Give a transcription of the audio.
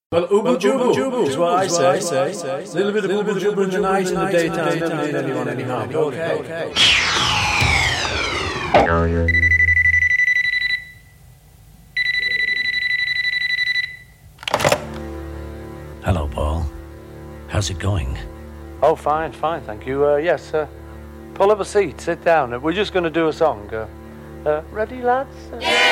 Well, ooble jooble is what I say. A little bit of ooble jooble in the night, in the daytime, doesn't do anyone any harm. Okay. Hello, Paul. How's it going? Oh, fine, thank you. Yes, pull up a seat, sit down. We're just going to do a song. Ready, lads?